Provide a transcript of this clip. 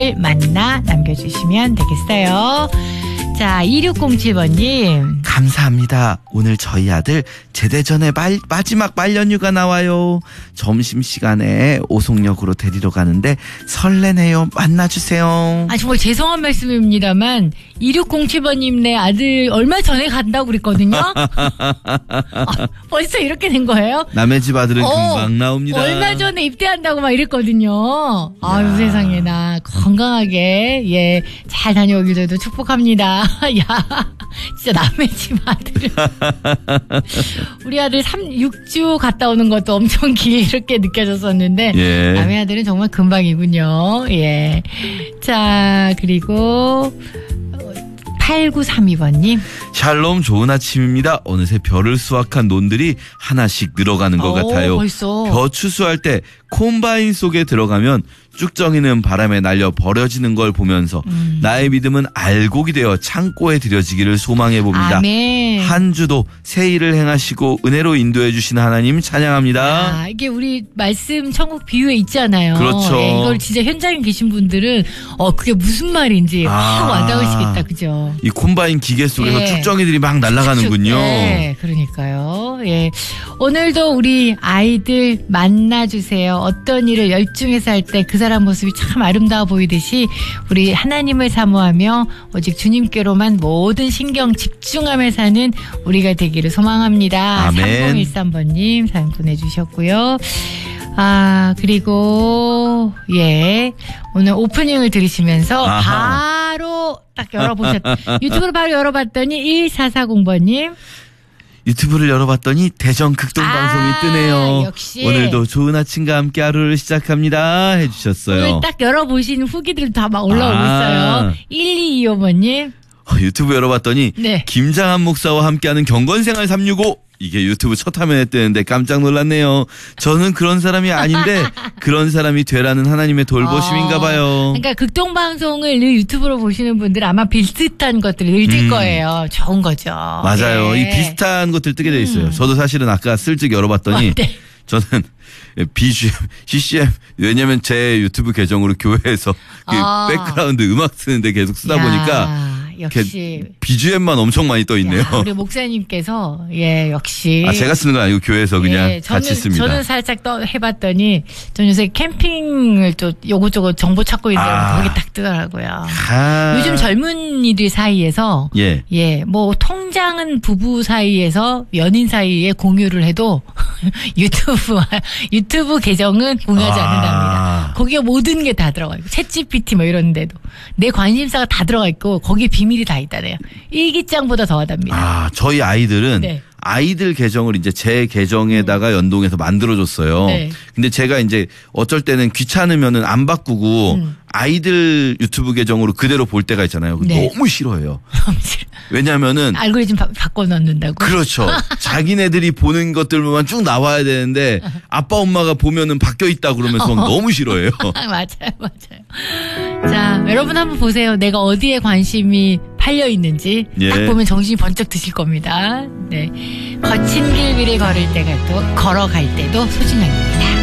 만나 남겨주시면 되겠어요. 자, 2607번님. 감사합니다. 오늘 저희 아들 제대 전에 마지막 말년휴가 나와요. 점심시간에 오송역으로 데리러 가는데 설레네요. 만나주세요. 아, 정말 죄송한 말씀입니다만 2607번님 내 아들 얼마 전에 간다고 그랬거든요. 벌써 이렇게 된 거예요? 남의 집 아들은 금방 나옵니다. 얼마 전에 입대한다고 막 이랬거든요. 아유, 세상에. 나 건강하게 잘 다녀오길 저도 축복합니다. 야, 진짜 남의 집 아들은 우리 아들 6주 갔다 오는 것도 엄청 길게 느껴졌었는데 남의 아들은 정말 금방이군요. 예. 자, 그리고 8932번님. 샬롬, 좋은 아침입니다. 어느새 벼를 수확한 논들이 하나씩 늘어가는 것 같아요. 벌써. 벼 추수할 때 콤바인 속에 들어가면 쭉정이는 바람에 날려 버려지는 걸 보면서 나의 믿음은 알곡이 되어 창고에 들여지기를 소망해 봅니다. 아멘. 한 주도 새 일을 행하시고 은혜로 인도해 주신 하나님 찬양합니다. 아, 이게 우리 말씀 천국 비유에 있잖아요. 그렇죠. 네, 이걸 진짜 현장에 계신 분들은 그게 무슨 말인지 확 와닿으시겠다. 그죠? 이 콤바인 기계 속에서 쭉정이들이 막 날아가는군요. 네, 그러니까요. 예. 오늘도 우리 아이들 만나주세요. 어떤 일을 열중해서 할 때 그 사람 모습이 참 아름다워 보이듯이 우리 하나님을 사모하며 오직 주님께로만 모든 신경 집중하며 사는 우리가 되기를 소망합니다. 아멘. 3013번님 사연 보내주셨고요. 아, 그리고 오늘 오프닝을 들으시면서 바로 딱 유튜브로 바로 열어봤더니 1440번님. 유튜브를 열어봤더니 대전 극동방송이 뜨네요. 역시. 오늘도 좋은 아침과 함께 하루를 시작합니다 해주셨어요. 오늘 딱 열어보시는 후기들 다 막 올라오고 있어요. 1225번님. 유튜브 열어봤더니 김장한 목사와 함께하는 경건생활 365 이게 유튜브 첫 화면에 뜨는데 깜짝 놀랐네요. 저는 그런 사람이 아닌데 그런 사람이 되라는 하나님의 돌보심인가 봐요. 그러니까 극동방송을 늘 유튜브로 보시는 분들 아마 비슷한 것들을 늘 뜰 거예요. 좋은 거죠. 맞아요. 이 비슷한 것들 뜨게 돼 있어요. 저도 사실은 아까 슬쩍 열어봤더니 저는 BGM, CCM 왜냐면 제 유튜브 계정으로 교회에서 백그라운드 음악 쓰는데 계속 쓰다 보니까 역시 BGM만 엄청 많이 떠 있네요. 우리 목사님께서 역시 제가 쓰는 건 아니고 교회에서 그냥 같이 씁니다. 저는 살짝 해봤더니 전 요새 캠핑을 또 요것저것 정보 찾고 있는데 거기 딱 뜨더라고요. 요즘 젊은이들 사이에서 뭐 통장은 부부 사이에서 연인 사이에 공유를 해도 유튜브 계정은 공유하지 않는답니다. 거기에 모든 게 다 들어가 있고 챗GPT 뭐 이런 데도 내 관심사가 다 들어가 있고 거기에 비밀이 다 있다네요. 일기장보다 더하답니다. 저희 아이들은 아이들 계정을 이제 제 계정에다가 연동해서 만들어줬어요. 근데 제가 이제 어쩔 때는 귀찮으면은 안 바꾸고 아이들 유튜브 계정으로 그대로 볼 때가 있잖아요. 너무 싫어해요. 왜냐면은 알고리즘 바꿔놓는다고. 그렇죠. 자기네들이 보는 것들만 쭉 나와야 되는데 아빠 엄마가 보면은 바뀌어 있다 그러면서 너무 싫어해요. 맞아요. 자, 여러분 한번 보세요. 내가 어디에 관심이 팔려 있는지 딱 보면 정신이 번쩍 드실 겁니다. 거친 길 위를 걸어갈 때도 소중합니다.